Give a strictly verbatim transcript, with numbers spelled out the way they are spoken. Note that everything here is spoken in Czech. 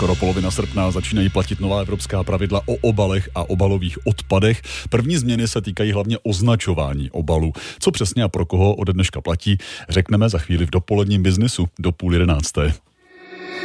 Skoro polovina srpna začínají platit nová evropská pravidla o obalech a obalových odpadech. První změny se týkají hlavně označování obalů. Co přesně a pro koho ode dneška platí, řekneme za chvíli v dopoledním biznesu do půl jedenácté.